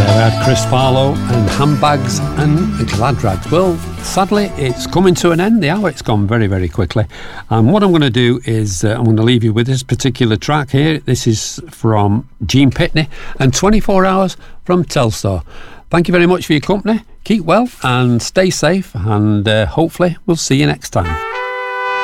Chris Farlow and Handbags and Glad Rags. Well, sadly, it's coming to an end. The hour, it's gone very, very quickly. And what I'm going to do is I'm going to leave you with this particular track here. This is from Gene Pitney and 24 Hours from Telstar. Thank you very much for your company. Keep well and stay safe, and hopefully we'll see you next time.